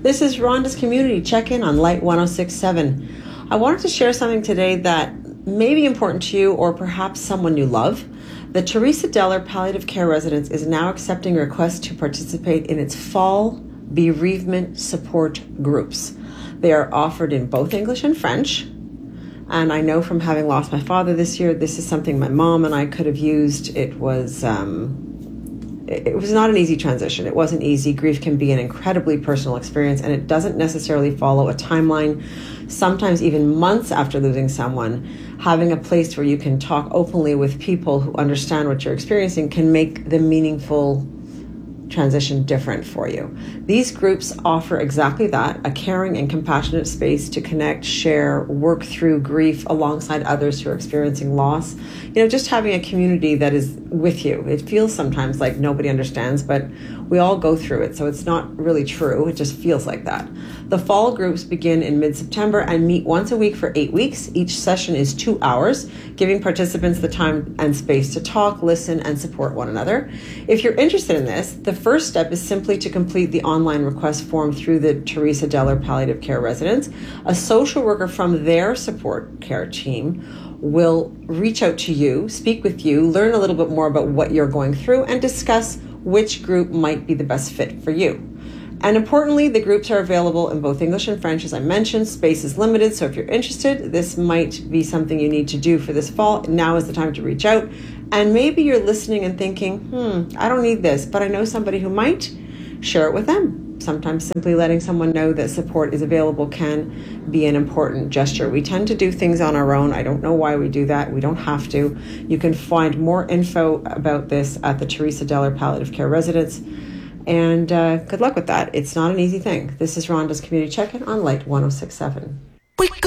This is Rhonda's Community Check-In on Light 106.7. I wanted to share something today that may be important to you or perhaps someone you love. The Teresa Deller Palliative Care Residence is now accepting requests to participate in its fall bereavement support groups. They are offered in both English and French. And I know from having lost my father this year, this is something my mom and I could have used. It was not an easy transition. It wasn't easy. Grief can be an incredibly personal experience, and it doesn't necessarily follow a timeline. Sometimes even months after losing someone, having a place where you can talk openly with people who understand what you're experiencing can make the meaningful transition different for you. These groups offer exactly that, a caring and compassionate space to connect, share, work through grief alongside others who are experiencing loss. Just having a community that is with you. It feels sometimes like nobody understands, but we all go through it, so it's not really true. It just feels like that. The fall groups begin in mid-September and meet once a week for 8 weeks. Each session is 2 hours, giving participants the time and space to talk, listen, and support one another. If you're interested in this, the first step is simply to complete the online request form through the Teresa Deller Palliative Care Residence. A social worker from their support care team will reach out to you, speak with you, learn a little bit more about what you're going through, and discuss which group might be the best fit for you. And importantly, the groups are available in both English and French, as I mentioned. Space is limited, so if you're interested, this might be something you need to do for this fall. Now is the time to reach out. And maybe you're listening and thinking, I don't need this, but I know somebody who might. Share it with them. Sometimes simply letting someone know that support is available can be an important gesture. We tend to do things on our own. I don't know why we do that. We don't have to. You can find more info about this at the Teresa Deller Palliative Care Residence. And good luck with that. It's not an easy thing. This is Rhonda's Community Check-In on Light 106.7.